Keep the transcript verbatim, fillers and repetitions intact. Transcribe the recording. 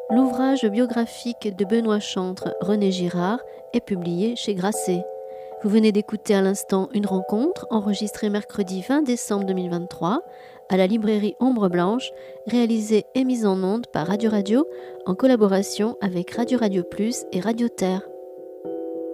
L'ouvrage biographique de Benoît Chantre, René Girard, est publié chez Grasset. Vous venez d'écouter à l'instant une rencontre enregistrée mercredi vingt décembre deux mille vingt-trois à la librairie Ombre Blanche, réalisée et mise en onde par Radio Radio en collaboration avec Radio Radio Plus et Radio Terre.